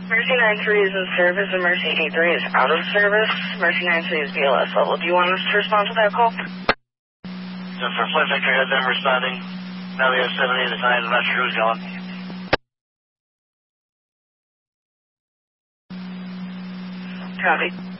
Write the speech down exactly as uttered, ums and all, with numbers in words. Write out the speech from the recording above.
Mercy nine three is in service and Mercy eight three is out of service. Mercy nine three is B L S level. Do you want us to respond to that call? So for Flight Vector Head, I'm responding. Now we have seven eight nine. I'm not sure who's going. Copy.